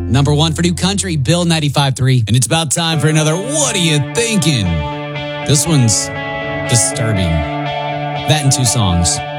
Number 1 for new country, Bill 95.3. And it's about time for another What Are You Thinking? This one's disturbing. That in 2 songs.